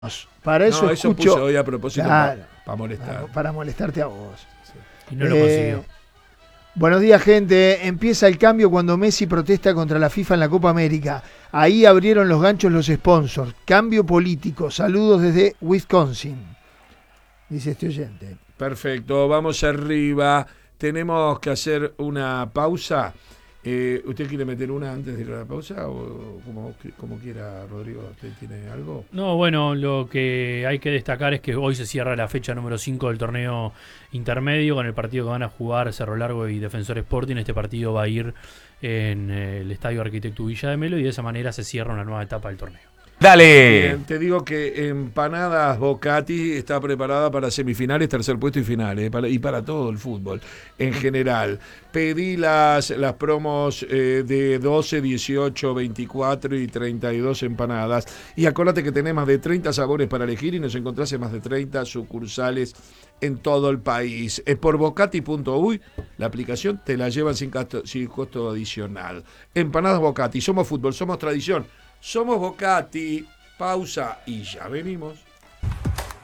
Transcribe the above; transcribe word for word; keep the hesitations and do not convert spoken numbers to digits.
Para eso, no, eso escucho. puse hoy a propósito Claro, para, para molestar. Para, para molestarte a vos. Sí. Y no lo Eh, consiguió. Buenos días, gente. Empieza el cambio cuando Messi protesta contra la FIFA en la Copa América. Ahí abrieron los ganchos los sponsors. Cambio político. Saludos desde Wisconsin. Dice este oyente. Perfecto, vamos arriba. Tenemos que hacer una pausa. Eh, ¿Usted quiere meter una antes de ir a la pausa o como, como quiera, Rodrigo? ¿Usted tiene algo? No, bueno, lo que hay que destacar es que hoy se cierra la fecha número cinco del torneo intermedio con el partido que van a jugar Cerro Largo y Defensor Sporting. Este partido va a ir en el Estadio Arquitecto Villa de Melo y de esa manera se cierra una nueva etapa del torneo. Dale. Bien, te digo que Empanadas Bocati está preparada para semifinales, tercer puesto y finales, para, y para todo el fútbol en general. Pedí las, las promos eh, de doce, dieciocho, veinticuatro y treinta y dos empanadas. Y acordate que tenés más de treinta sabores para elegir y nos encontrás en más de treinta sucursales en todo el país. Es por bocati punto uy, la aplicación te la llevan sin costo, sin costo adicional. Empanadas Bocati, somos fútbol, somos tradición. Somos Bocati, pausa y ya venimos.